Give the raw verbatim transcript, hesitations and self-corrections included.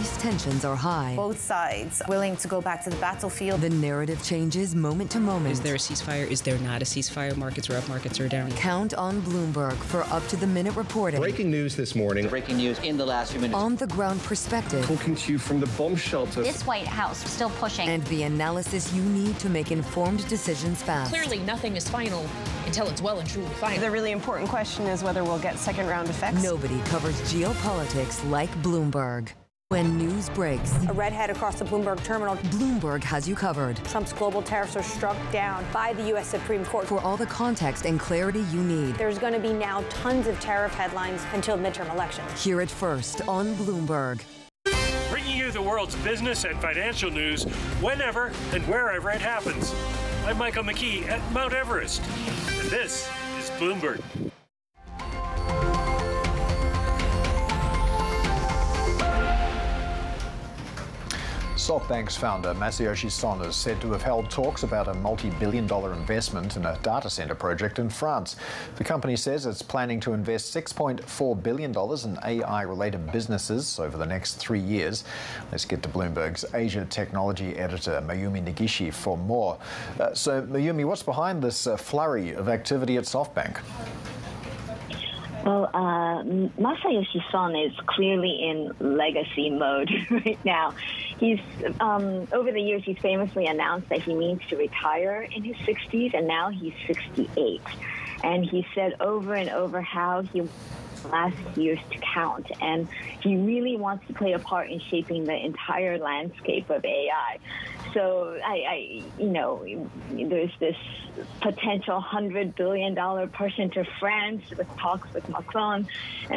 East tensions are high. Both sides willing to go back to the battlefield. The narrative changes moment to moment. Is there a ceasefire? Is there not a ceasefire? Markets are up, markets are down. Count on Bloomberg for up-to-the-minute reporting. Breaking news this morning. Breaking news in the last few minutes. On-the-ground perspective. Talking to you from the bomb shelter. This White House still pushing. And the analysis you need to make informed decisions fast. Clearly, nothing is final until it's well and truly final. The really important question is whether we'll get second-round effects. Nobody covers geopolitics like Bloomberg. When news breaks, A redhead across the Bloomberg terminal. Bloomberg has you covered. Trump's global tariffs are struck down by the U S Supreme Court. For all the context and clarity you need. There's going to be now tons of tariff headlines until midterm elections. Hear it first on Bloomberg. Bringing you the world's business and financial news whenever and wherever it happens. I'm Michael McKee at Mount Everest, and this is Bloomberg. SoftBank's founder Masayoshi Son is said to have held talks about a multi-billion dollar investment in a data center project in France. The company says it's planning to invest six point four billion dollars in A I-related businesses over the next three years. Let's get to Bloomberg's Asia technology editor Mayumi Negishi for more. Uh, so, Mayumi, what's behind this uh, flurry of activity at SoftBank? Well, uh, Masayoshi Son is clearly in legacy mode right now. He's um, over the years, he's famously announced that he means to retire in his sixties, and now he's sixty-eight. And he said over and over how he last years to count, and he really wants to play a part in shaping the entire landscape of A I. So, I, I you know, there's this potential one hundred billion dollars person to France with talks with Macron. And